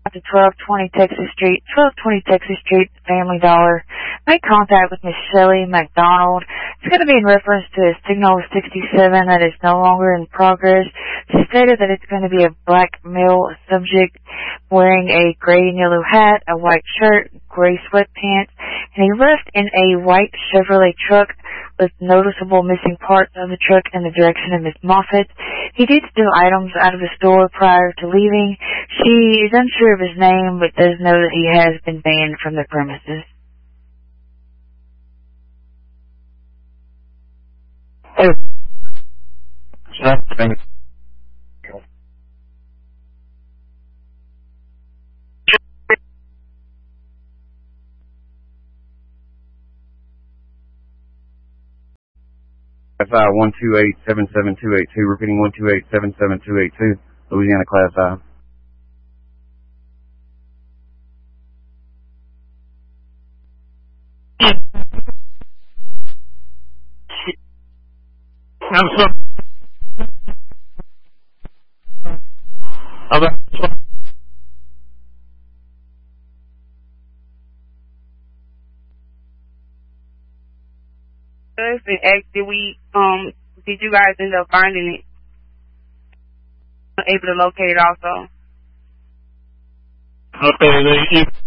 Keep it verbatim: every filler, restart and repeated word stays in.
to twelve twenty Texas Street, twelve twenty Texas Street, Family Dollar. Make contact with Miss Shelley McDonald. It's going to be in reference to a Signal sixty-seven that is no longer in progress. She stated that it's going to be a black male subject wearing a gray and yellow hat, a white shirt, gray sweatpants, and he left in a white Chevrolet truck with noticeable missing parts of the truck in the direction of Miss Moffett. He did steal items out of the store prior to leaving. She is unsure of his name, but does know that he has been banned from the premises. Hey. Class I one two eight seven seven two eight two, repeating one two eight seven seven two eight two, Louisiana Class I. I'm sorry. I'm sorry. And asked, did we, um, did you guys end up finding it? Able to locate it also? Okay, they,